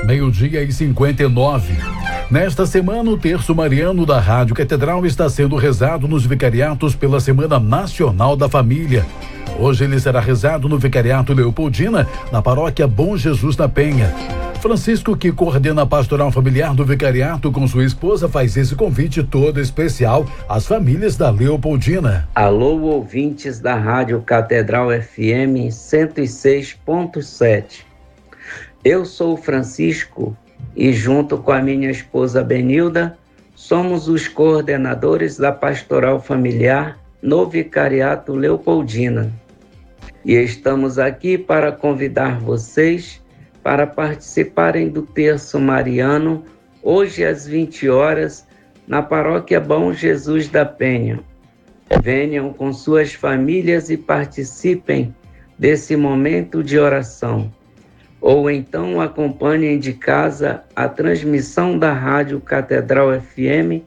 12:59. Nesta semana, o terço mariano da Rádio Catedral está sendo rezado nos vicariatos pela Semana Nacional da Família. Hoje ele será rezado no Vicariato Leopoldina, na paróquia Bom Jesus da Penha. Francisco, que coordena a pastoral familiar do vicariato com sua esposa, faz esse convite todo especial às famílias da Leopoldina. Alô, ouvintes da Rádio Catedral FM 106.7. Eu sou o Francisco e, junto com a minha esposa Benilda, somos os coordenadores da pastoral familiar no Vicariato Leopoldina. E estamos aqui para convidar vocês para participarem do terço mariano, hoje às 20 horas, na paróquia Bom Jesus da Penha. Venham com suas famílias e participem desse momento de oração. Ou então acompanhem de casa a transmissão da Rádio Catedral FM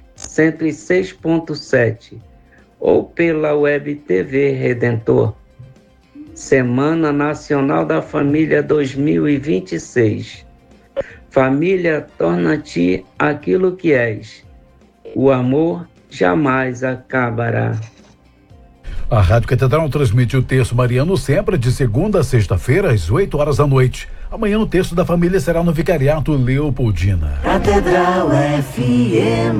106.7 ou pela Web TV Redentor. Semana Nacional da Família 2026. Família, torna-te aquilo que és. O amor jamais acabará. A Rádio Catedral transmite o terço mariano sempre de segunda a sexta-feira, às 8 horas da noite. Amanhã o terço da família será no Vicariato Leopoldina. Catedral FM.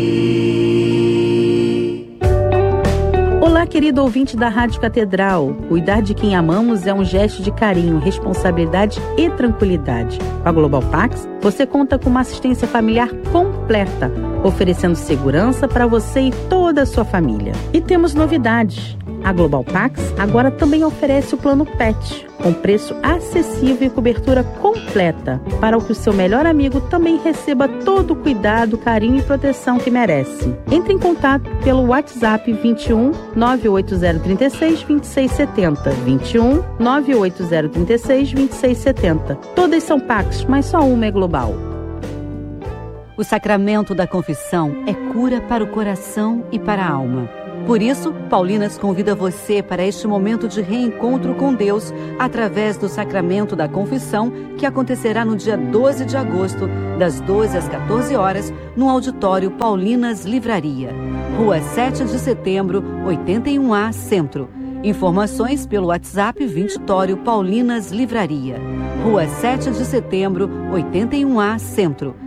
Olá, querido ouvinte da Rádio Catedral. Cuidar de quem amamos é um gesto de carinho, responsabilidade e tranquilidade. Com a Global Pax, você conta com uma assistência familiar completa, oferecendo segurança para você e toda a sua família. E temos novidades. A Global Pax agora também oferece o plano PET, com preço acessível e cobertura completa, para que o seu melhor amigo também receba todo o cuidado, carinho e proteção que merece. Entre em contato pelo WhatsApp 21 98036 2670, 21 98036 2670. Todas são Pax, mas só uma é Global. O sacramento da confissão é cura para o coração e para a alma. Por isso, Paulinas convida você para este momento de reencontro com Deus através do sacramento da confissão, que acontecerá no dia 12 de agosto, das 12 às 14 horas, no auditório Paulinas Livraria, Rua 7 de Setembro, 81A, Centro. Informações pelo WhatsApp 20 Paulinas Livraria, Rua 7 de Setembro, 81A, Centro.